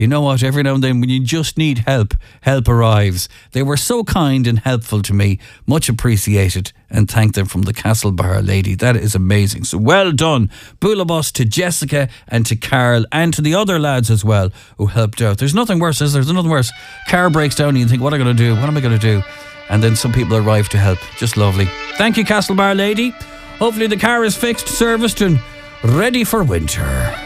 You know what? Every now and then when you just need help, help arrives. They were so kind and helpful to me. Much appreciated, and thank them from the Castlebar lady. That is amazing. So well done. Boolabos to Jessica and to Carl and to the other lads as well who helped out. There's nothing worse, is there? There's nothing worse. Car breaks down and you think, what am I going to do? What am I going to do? And then some people arrive to help. Just lovely. Thank you, Castlebar lady. Hopefully the car is fixed, serviced and ready for winter.